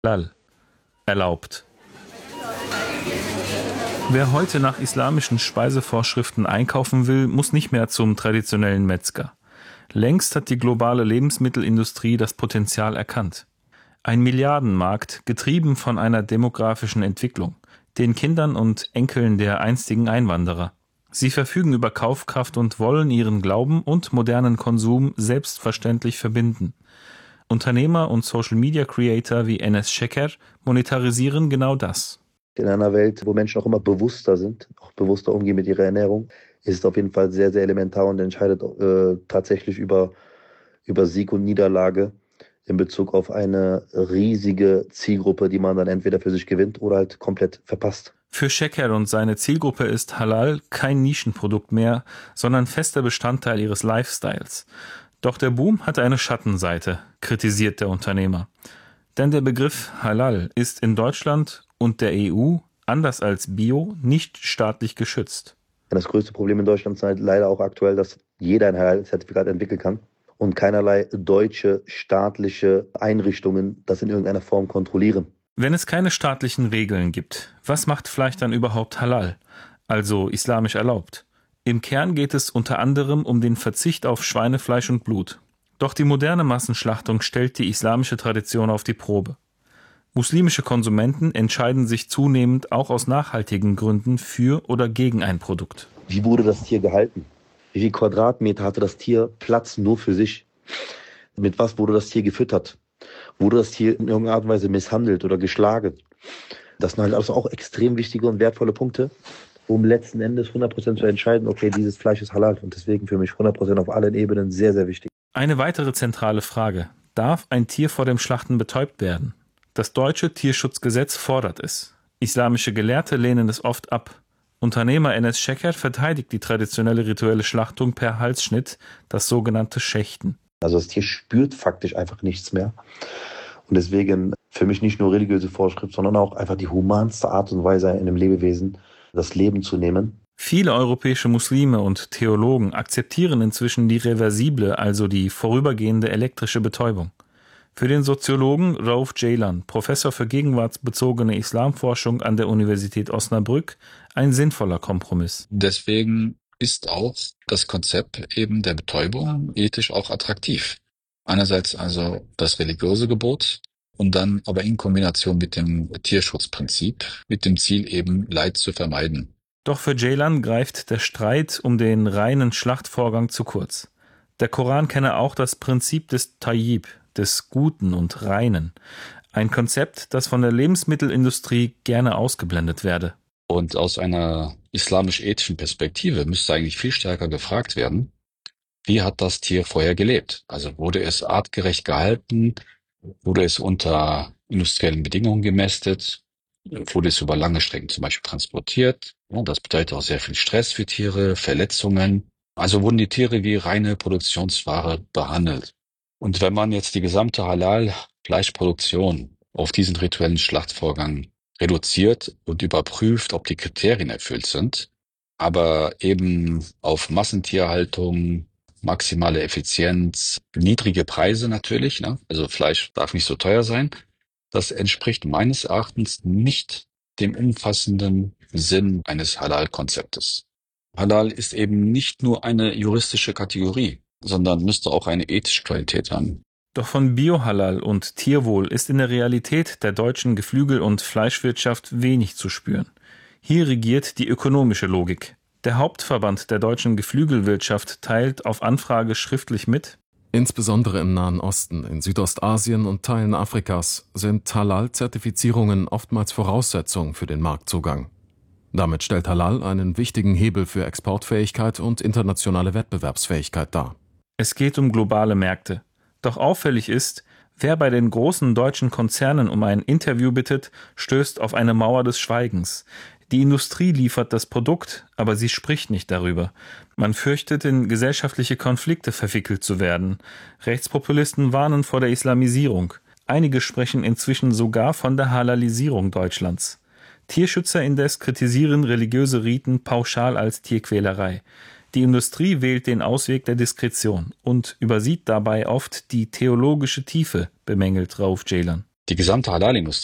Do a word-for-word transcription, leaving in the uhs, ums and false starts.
Halal erlaubt. Wer heute nach islamischen Speisevorschriften einkaufen will, muss nicht mehr zum traditionellen Metzger. Längst hat die globale Lebensmittelindustrie das Potenzial erkannt. Ein Milliardenmarkt, getrieben von einer demografischen Entwicklung, den Kindern und Enkeln der einstigen Einwanderer. Sie verfügen über Kaufkraft und wollen ihren Glauben und modernen Konsum selbstverständlich verbinden. Unternehmer und Social-Media-Creator wie Enes Şeker monetarisieren genau das. In einer Welt, wo Menschen auch immer bewusster sind, auch bewusster umgehen mit ihrer Ernährung, ist es auf jeden Fall sehr, sehr elementar und entscheidet äh, tatsächlich über, über Sieg und Niederlage in Bezug auf eine riesige Zielgruppe, die man dann entweder für sich gewinnt oder halt komplett verpasst. Für Şeker und seine Zielgruppe ist Halal kein Nischenprodukt mehr, sondern fester Bestandteil ihres Lifestyles. Doch der Boom hat eine Schattenseite, kritisiert der Unternehmer. Denn der Begriff Halal ist in Deutschland und der E U, anders als Bio, nicht staatlich geschützt. Das größte Problem in Deutschland ist halt leider auch aktuell, dass jeder ein Halal-Zertifikat entwickeln kann und keinerlei deutsche staatliche Einrichtungen das in irgendeiner Form kontrollieren. Wenn es keine staatlichen Regeln gibt, was macht Fleisch dann überhaupt Halal, also islamisch erlaubt? Im Kern geht es unter anderem um den Verzicht auf Schweinefleisch und Blut. Doch die moderne Massenschlachtung stellt die islamische Tradition auf die Probe. Muslimische Konsumenten entscheiden sich zunehmend auch aus nachhaltigen Gründen für oder gegen ein Produkt. Wie wurde das Tier gehalten? Wie viel Quadratmeter hatte das Tier Platz nur für sich? Mit was wurde das Tier gefüttert? Wurde das Tier in irgendeiner Art und Weise misshandelt oder geschlagen? Das sind halt also auch extrem wichtige und wertvolle Punkte, um letzten Endes hundert Prozent zu entscheiden, okay, dieses Fleisch ist halal und deswegen für mich hundert Prozent auf allen Ebenen sehr, sehr wichtig. Eine weitere zentrale Frage: Darf ein Tier vor dem Schlachten betäubt werden? Das deutsche Tierschutzgesetz fordert es. Islamische Gelehrte lehnen es oft ab. Unternehmer Enes Şeker verteidigt die traditionelle rituelle Schlachtung per Halsschnitt, das sogenannte Schächten. Also das Tier spürt faktisch einfach nichts mehr. Und deswegen für mich nicht nur religiöse Vorschrift, sondern auch einfach die humanste Art und Weise in einem Lebewesen, das Leben zu nehmen. Viele europäische Muslime und Theologen akzeptieren inzwischen die reversible, also die vorübergehende elektrische Betäubung. Für den Soziologen Rauf Ceylan, Professor für gegenwartsbezogene Islamforschung an der Universität Osnabrück, ein sinnvoller Kompromiss. Deswegen ist auch das Konzept eben der Betäubung ethisch auch attraktiv. Einerseits also das religiöse Gebot und dann aber in Kombination mit dem Tierschutzprinzip, mit dem Ziel eben Leid zu vermeiden. Doch für Ceylan greift der Streit um den reinen Schlachtvorgang zu kurz. Der Koran kenne auch das Prinzip des Tayyib, des Guten und Reinen. Ein Konzept, das von der Lebensmittelindustrie gerne ausgeblendet werde. Und aus einer islamisch-ethischen Perspektive müsste eigentlich viel stärker gefragt werden, wie hat das Tier vorher gelebt? Also wurde es artgerecht gehalten? Wurde es unter industriellen Bedingungen gemästet? Wurde es über lange Strecken zum Beispiel transportiert? Das bedeutet auch sehr viel Stress für Tiere, Verletzungen. Also wurden die Tiere wie reine Produktionsware behandelt. Und wenn man jetzt die gesamte Halal-Fleischproduktion auf diesen rituellen Schlachtvorgang reduziert und überprüft, ob die Kriterien erfüllt sind, aber eben auf Massentierhaltung, maximale Effizienz, niedrige Preise natürlich, ne? Also Fleisch darf nicht so teuer sein, das entspricht meines Erachtens nicht dem umfassenden Sinn eines Halal-Konzeptes. Halal ist eben nicht nur eine juristische Kategorie, sondern müsste auch eine ethische Qualität haben. Doch von Biohalal und Tierwohl ist in der Realität der deutschen Geflügel- und Fleischwirtschaft wenig zu spüren. Hier regiert die ökonomische Logik. Der Hauptverband der deutschen Geflügelwirtschaft teilt auf Anfrage schriftlich mit: Insbesondere im Nahen Osten, in Südostasien und Teilen Afrikas sind Halal-Zertifizierungen oftmals Voraussetzung für den Marktzugang. Damit stellt Halal einen wichtigen Hebel für Exportfähigkeit und internationale Wettbewerbsfähigkeit dar. Es geht um globale Märkte. Doch auffällig ist, wer bei den großen deutschen Konzernen um ein Interview bittet, stößt auf eine Mauer des Schweigens. Die Industrie liefert das Produkt, aber sie spricht nicht darüber. Man fürchtet, in gesellschaftliche Konflikte verwickelt zu werden. Rechtspopulisten warnen vor der Islamisierung. Einige sprechen inzwischen sogar von der Halalisierung Deutschlands. Tierschützer indes kritisieren religiöse Riten pauschal als Tierquälerei. Die Industrie wählt den Ausweg der Diskretion und übersieht dabei oft die theologische Tiefe, bemängelt Rauf Ceylan. Die gesamte Halal-Industrie